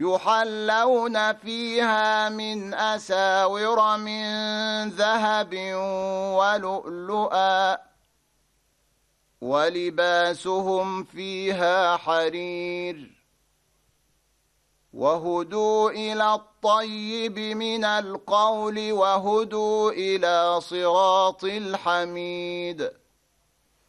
يحلون فيها من أساور من ذهب ولؤلؤا ولباسهم فيها حرير وهدوا إلى الطيب من القول وهدوا إلى صراط الحميد